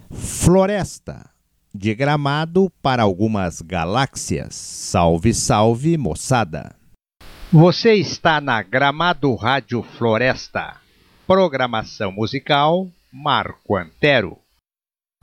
Floresta, de Gramado para algumas galáxias. Salve, salve, moçada! Você está na Gramado Rádio Floresta. Programação musical Marco Antero.